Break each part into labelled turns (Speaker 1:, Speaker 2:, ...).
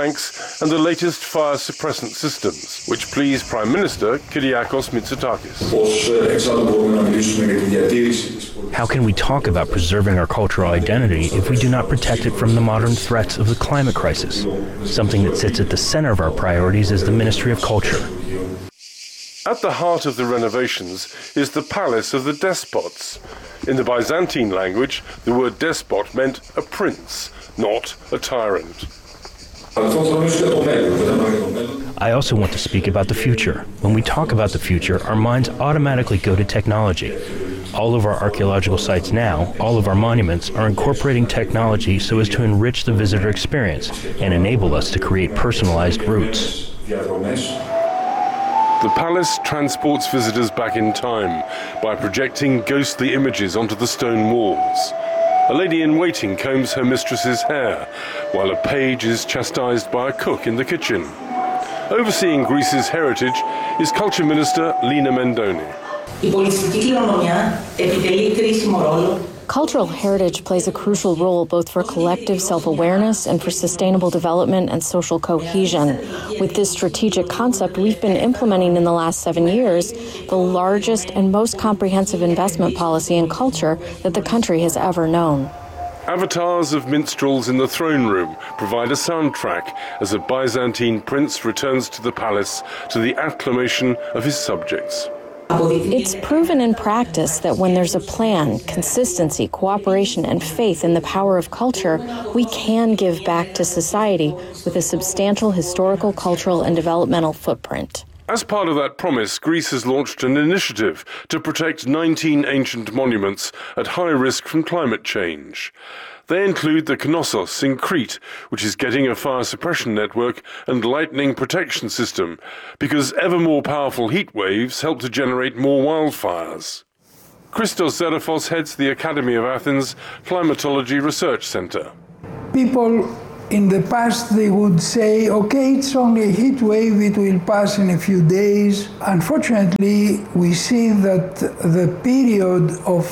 Speaker 1: tanks and the latest fire suppressant systems, which please Prime Minister Kyriakos Mitsotakis.
Speaker 2: How can we talk about preserving our cultural identity if we do not protect it from the modern threats of the climate crisis? Something that sits at the center of our priorities is the Ministry of Culture.
Speaker 1: At the heart of the renovations is the Palace of the Despots. In the Byzantine language, the word despot meant a prince, not a tyrant.
Speaker 2: I also want to speak about the future. When we talk about the future, our minds automatically go to technology. All of our archaeological sites now, all of our monuments, are incorporating technology so as to enrich the visitor experience and enable us to create personalized routes.
Speaker 1: The palace transports visitors back in time by projecting ghostly images onto the stone walls. A lady-in-waiting combs her mistress's hair, while a page is chastised by a cook in the kitchen. Overseeing Greece's heritage is Culture Minister Lina Mendoni.
Speaker 3: Cultural heritage plays a crucial role both for collective self-awareness and for sustainable development and social cohesion. With this strategic concept we've been implementing in the last 7 years, the largest and most comprehensive investment policy in culture that the country has ever known.
Speaker 1: Avatars of minstrels in the throne room provide a soundtrack as a Byzantine prince returns to the palace to the acclamation of his subjects.
Speaker 3: It's proven in practice that when there's a plan, consistency, cooperation, and faith in the power of culture, we can give back to society with a substantial historical, cultural, and developmental footprint.
Speaker 1: As part of that promise, Greece has launched an initiative to protect 19 ancient monuments at high risk from climate change. They include the Knossos in Crete, which is getting a fire suppression network and lightning protection system, because ever more powerful heat waves help to generate more wildfires. Christos Zerafos heads the Academy of Athens Climatology Research Center.
Speaker 4: People in the past, they would say, okay, it's only a heat wave, it will pass in a few days. Unfortunately, we see that the period of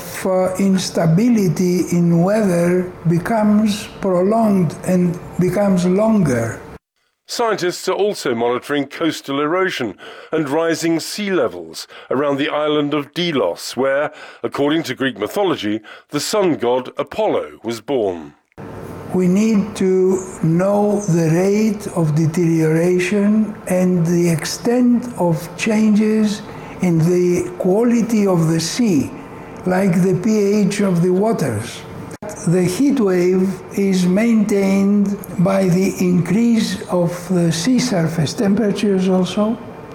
Speaker 4: instability in weather becomes prolonged and becomes longer.
Speaker 1: Scientists are also monitoring coastal erosion and rising sea levels around the island of Delos, where, according to Greek mythology, the sun god Apollo was born.
Speaker 4: We need to know the rate of deterioration and the extent of changes in the quality of the sea, like the pH of the waters. The heat wave is maintained by the increase of the sea surface temperatures also,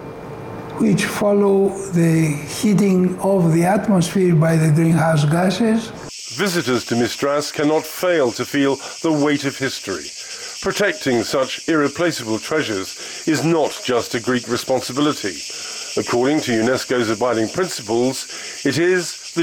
Speaker 4: which follow the heating of the atmosphere by the greenhouse gases.
Speaker 1: Visitors to Mistras cannot fail to feel the weight of history. Protecting such irreplaceable treasures is not just a Greek responsibility. According to UNESCO's abiding principles, it is